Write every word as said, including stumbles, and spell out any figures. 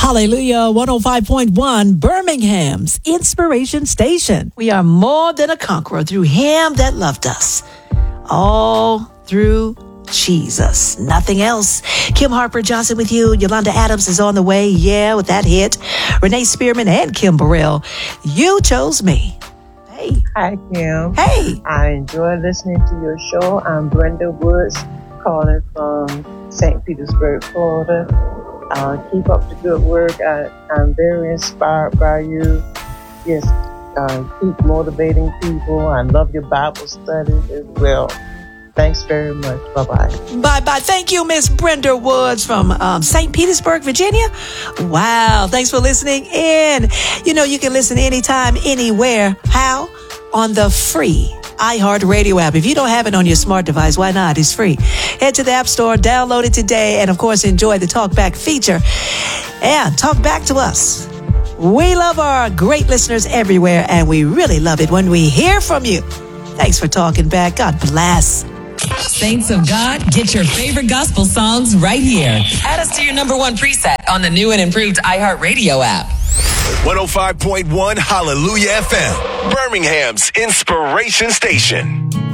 Hallelujah, one oh five point one, Birmingham's Inspiration Station. We are more than a conqueror through him that loved us. All through Jesus, nothing else. Kim Harper Johnson with you. Yolanda Adams is on the way, yeah, with that hit. Renee Spearman and Kim Burrell, you chose me. Hey. Hi, Kim. Hey. I enjoy listening to your show. I'm Brenda Woods, calling from Saint Petersburg, Florida. Uh, keep up the good work. I, I'm very inspired by you. Yes, uh, keep motivating people. I love your Bible studies as well. Thanks very much. Bye-bye. Bye-bye. Thank you, Miss Brenda Woods from um, Saint Petersburg, Virginia. Wow. Thanks for listening in. You know, you can listen anytime, anywhere. How? On the free iHeartRadio app. If you don't have it on your smart device, why not? It's free. Head to the App Store, download it today, and of course, enjoy the Talkback feature. And talk back to us. We love our great listeners everywhere, and we really love it when we hear from you. Thanks for talking back. God bless. Saints of God, get your favorite gospel songs right here. Add us to your number one preset on the new and improved iHeartRadio app. one oh five point one Hallelujah F M, Birmingham's Inspiration Station.